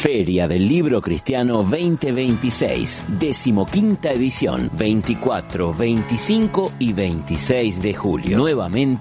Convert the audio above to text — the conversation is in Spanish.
Feria del Libro Cristiano 2026, 15ª edición, 24, 25 y 26 de julio. Nuevamente